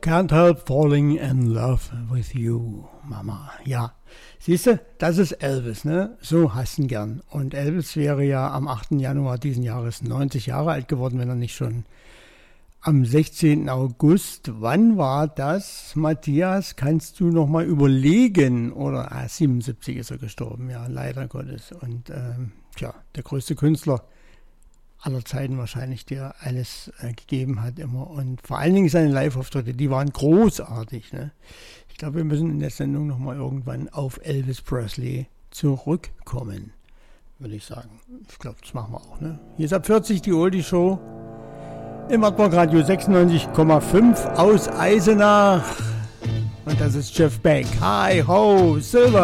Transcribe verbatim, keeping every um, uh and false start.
Can't help falling in love with you, Mama. Ja, siehst du, das ist Elvis, ne? So hast du ihn gern. Und Elvis wäre ja am achten Januar diesen Jahres neunzig Jahre alt geworden, wenn er nicht schon am sechzehnten August. Wann war das, Matthias? Kannst du noch mal überlegen? Oder ah, siebenundsiebzig ist er gestorben, ja, leider Gottes. Und ähm, tja, der größte Künstler aller Zeiten wahrscheinlich, der alles äh, gegeben hat immer. Und vor allen Dingen seine Live-Auftritte, die waren großartig. Ne? Ich glaube, wir müssen in der Sendung nochmal irgendwann auf Elvis Presley zurückkommen, würde ich sagen. Ich glaube, das machen wir auch. Ne? Hier ist ab vierzig die Oldie Show im Wartburg Radio sechsundneunzig Komma fünf aus Eisenach. Und das ist Jeff Beck. Hi ho, Silver.